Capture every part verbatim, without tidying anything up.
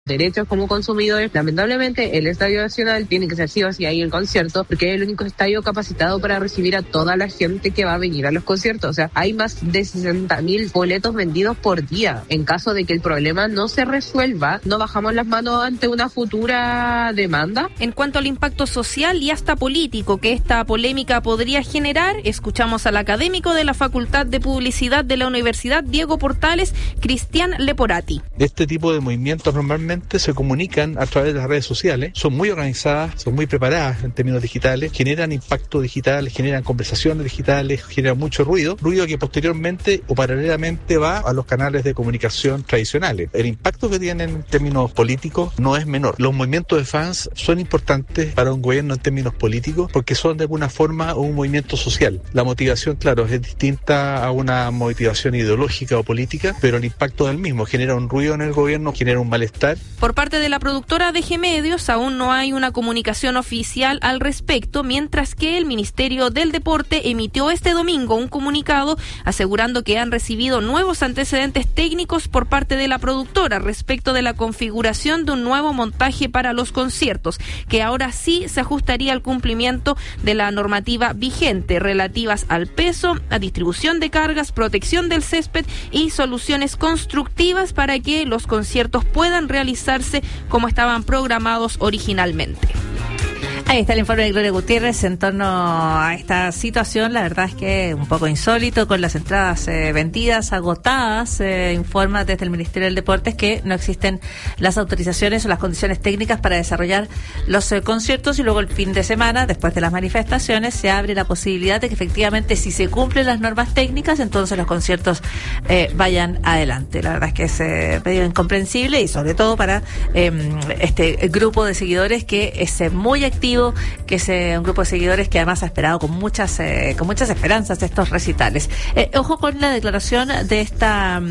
derechos como consumidores. Lamentablemente el Estadio Nacional tiene que ser sí o sí ahí el concierto, porque es el único estadio capacitado para recibir a toda la gente que va a venir a los conciertos. O sea, hay más de sesenta mil boletos vendidos por día. En caso de que el problema no se resuelva, no bajamos las manos ante una futura demanda. En cuanto al impacto social y hasta político que esta polémica podría generar, escuchamos al académico de la Facultad de Publicidad de la Universidad Diego Portales, Cristian Leporati. Este tipo de movimientos normalmente se comunican a través de las redes sociales, son muy organizadas, son muy preparadas en términos digitales, generan impacto digital, generan conversaciones digitales, generan mucho ruido, ruido que posteriormente o paralelamente va a los canales de comunicación tradicionales. El impacto que tienen en términos políticos no es menor. Los movimientos de fans son importantes para un gobierno en términos políticos porque son de alguna forma un movimiento social. La motivación, claro, es distinta a una motivación ideológica o política, pero el impacto es el mismo. Genera un ruido en el gobierno, genera un malestar. Por parte de la productora D G Medios, aún no hay una comunicación oficial al respecto, mientras que el Ministerio del Deporte emitió este domingo un comunicado asegurando que han recibido nuevos antecedentes técnicos por parte de la productora respecto de la configuración de un nuevo montaje para los conciertos, que ahora sí se ajustaría al cumplimiento de la normativa vigente relativas al peso, a distribución de cargas, protección del césped y soluciones constructivas para que los conciertos puedan realizarse como estaban programados originalmente. Ahí está el informe de Gloria Gutiérrez en torno a esta situación. La verdad es que un poco insólito, con las entradas eh, vendidas, agotadas. Eh, informa desde el Ministerio del Deportes que no existen las autorizaciones o las condiciones técnicas para desarrollar los eh, conciertos, y luego el fin de semana, después de las manifestaciones, se abre la posibilidad de que efectivamente, si se cumplen las normas técnicas, entonces los conciertos eh, vayan adelante. La verdad es que es eh, medio incomprensible, y sobre todo para eh, este grupo de seguidores que es eh, muy activo, que es eh, un grupo de seguidores que además ha esperado con muchas eh, con muchas esperanzas estos recitales. Eh, ojo con la declaración de esta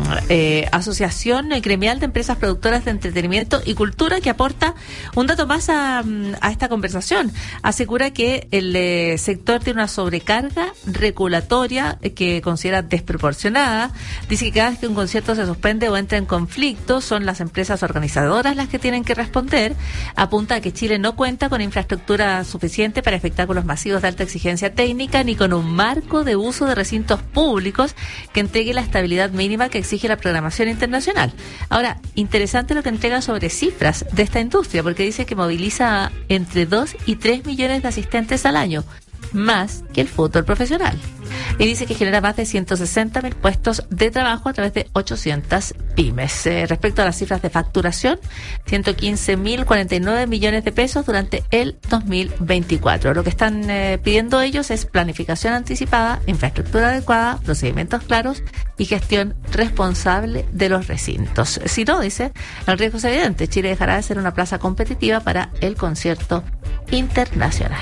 eh, asociación gremial de empresas productoras de entretenimiento y cultura, que aporta un dato más a, a esta conversación. Asegura que el eh, sector tiene una sobrecarga regulatoria eh, que considera desproporcionada. Dice que cada vez que un concierto se suspende o entra en conflicto, son las empresas organizadoras las que tienen que responder. Apunta a que Chile no cuenta con infraestructura suficiente para espectáculos masivos de alta exigencia técnica, ni con un marco de uso de recintos públicos que entregue la estabilidad mínima que exige la programación internacional. Ahora, interesante lo que entrega sobre cifras de esta industria, porque dice que moviliza entre dos y tres millones de asistentes al año, más que el fútbol profesional. Y dice que genera más de ciento sesenta mil puestos de trabajo a través de ochocientas pymes. Eh, respecto a las cifras de facturación, ciento quince mil cuarenta y nueve millones de pesos durante el dos mil veinticuatro. Lo que están eh, pidiendo ellos es planificación anticipada, infraestructura adecuada, procedimientos claros y gestión responsable de los recintos. Si no, dice, el riesgo es evidente. Chile dejará de ser una plaza competitiva para el concierto internacional.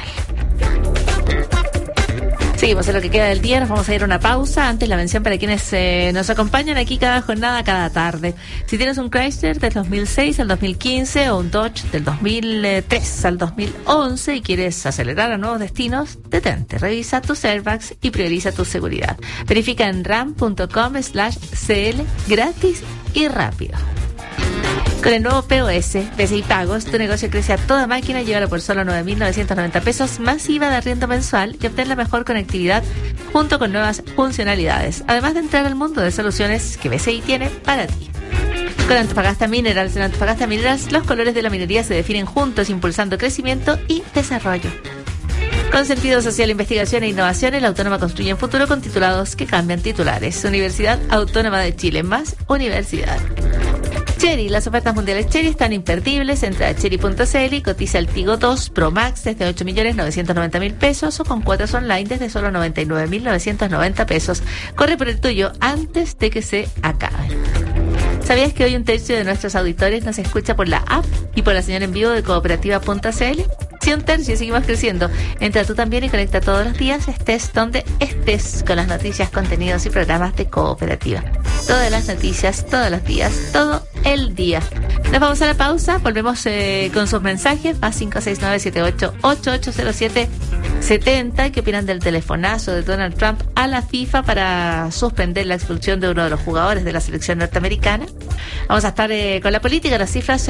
Seguimos en lo que queda del día, nos vamos a ir a una pausa. Antes, la mención para quienes eh, nos acompañan aquí cada jornada, cada tarde. Si tienes un Chrysler del dos mil seis al dos mil quince o un Dodge del dos mil tres al dos mil once y quieres acelerar a nuevos destinos, detente, revisa tus airbags y prioriza tu seguridad. Verifica en ram.com slash cl gratis y rápido. Con el nuevo P O S, P C I Pagos, tu negocio crece a toda máquina. Llévalo por solo nueve mil novecientos noventa pesos más I V A de arriendo mensual y obtén la mejor conectividad junto con nuevas funcionalidades. Además de entrar al mundo de soluciones que P C I tiene para ti. Con Antofagasta Minerals, en Antofagasta Minerals, los colores de la minería se definen juntos, impulsando crecimiento y desarrollo. Con sentido social, investigación e innovación, el Autónoma construye un futuro con titulados que cambian titulares. Universidad Autónoma de Chile, más universidad. Chery, las ofertas mundiales Chery están imperdibles. Entra a chery punto c l y cotiza el Tigo dos Pro Max desde ocho millones novecientos noventa mil pesos o con cuotas online desde solo noventa y nueve mil novecientos noventa pesos. Corre por el tuyo antes de que se acaben. ¿Sabías que hoy un tercio de nuestros auditores nos escucha por la app y por la señal en vivo de cooperativa punto c l? Sí, un tercio, seguimos creciendo. Entra tú también y conecta todos los días, estés donde estés, con las noticias, contenidos y programas de Cooperativa. Todas las noticias, todos los días, todo el día. Nos vamos a la pausa, volvemos eh, con sus mensajes, más cinco seis nueve siete ocho ocho ocho cero siete siete cero. ¿Qué opinan del telefonazo de Donald Trump a la FIFA para suspender la expulsión de uno de los jugadores de la selección norteamericana? Vamos a estar eh, con la política, las cifras